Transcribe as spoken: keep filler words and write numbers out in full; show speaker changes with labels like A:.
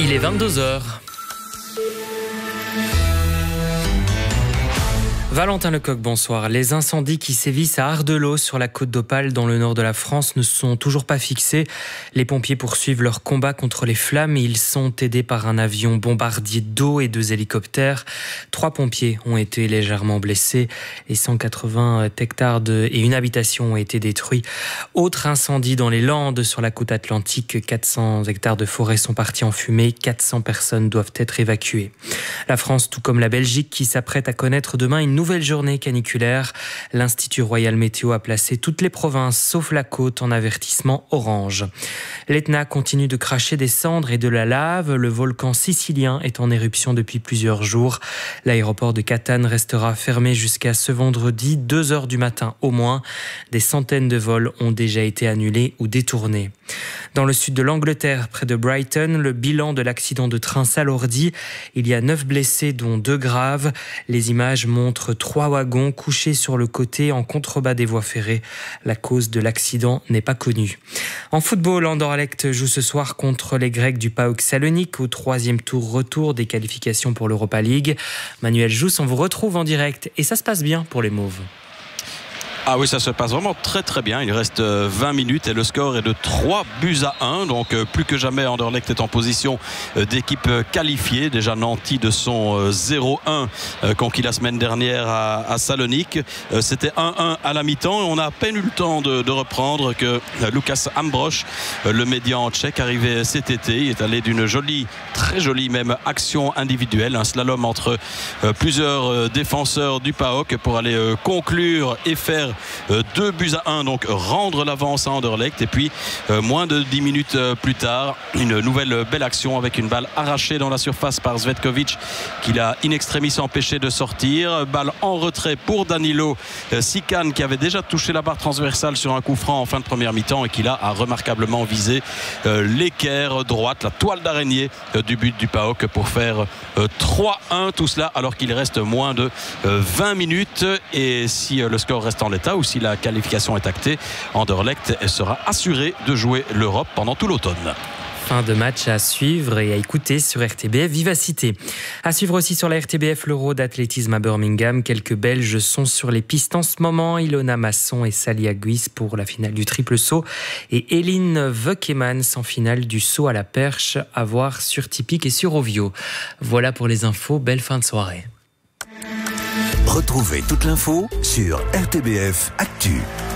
A: Il est vingt-deux heures. Valentin Lecoq, bonsoir. Les incendies qui sévissent à Ardelot sur la côte d'Opale dans le nord de la France ne sont toujours pas fixés. Les pompiers poursuivent leur combat contre les flammes. Ils sont aidés par un avion bombardier d'eau et deux hélicoptères. Trois pompiers ont été légèrement blessés et cent quatre-vingts hectares de, et une habitation ont été détruits. Autre incendie dans les Landes sur la côte atlantique. quatre cents hectares de forêt sont partis en fumée. quatre cents personnes doivent être évacuées. La France, tout comme la Belgique, qui s'apprête à connaître demain une nouvelle journée caniculaire. L'Institut Royal Météo a placé toutes les provinces, sauf la côte, en avertissement orange. L'Etna continue de cracher des cendres et de la lave. Le volcan sicilien est en éruption depuis plusieurs jours. L'aéroport de Catane restera fermé jusqu'à ce vendredi, deux heures du matin au moins. Des centaines de vols ont déjà été annulés ou détournés. Dans le sud de l'Angleterre, près de Brighton, le bilan de l'accident de train s'alourdit. Il y a neuf blessés, dont deux graves. Les images montrent trois wagons couchés sur le côté en contrebas des voies ferrées. La cause de l'accident n'est pas connue. En football, Anderlecht joue ce soir contre les Grecs du PAOK Salonique au troisième tour retour des qualifications pour l'Europa League. Manuel Jousse, on vous retrouve en direct et ça se passe bien pour les Mauves.
B: Ah oui, ça se passe vraiment très très bien. Il reste vingt minutes et le score est de trois buts à un. Donc plus que jamais, Anderlecht est en position d'équipe qualifiée. Déjà nanti de son zéro un conquis la semaine dernière à, à Salonique. C'était un un à la mi-temps. On a à peine eu le temps de, de reprendre que Lukas Ambrosch, le médian tchèque, arrivé cet été. Il est allé d'une jolie, très jolie même action individuelle. Un slalom entre plusieurs défenseurs du PAOK pour aller conclure et faire deux buts à un, donc rendre l'avance à Anderlecht. Et puis euh, moins de dix minutes euh, plus tard, une nouvelle belle action avec une balle arrachée dans la surface par Zvetkovic qui l'a in extremis empêché de sortir. Balle en retrait pour Danilo euh, Sican qui avait déjà touché la barre transversale sur un coup franc en fin de première mi-temps et qui là a remarquablement visé euh, l'équerre droite, la toile d'araignée euh, du but du PAOK pour faire euh, trois un, tout cela alors qu'il reste moins de euh, vingt minutes. Et si euh, le score reste en l'état ou si la qualification est actée, Anderlecht sera assuré de jouer l'Europe pendant tout l'automne.
A: Fin de match à suivre et à écouter sur R T B F Vivacité. À suivre aussi sur la R T B F l'Euro d'athlétisme à Birmingham. Quelques Belges sont sur les pistes en ce moment. Ilona Masson et Sally Aguis pour la finale du triple saut et Eline Veuckemans en finale du saut à la perche à voir sur Tipeee et sur Ovio. Voilà pour les infos. Belle fin de soirée.
C: Retrouvez toute l'info sur R T B F Actu.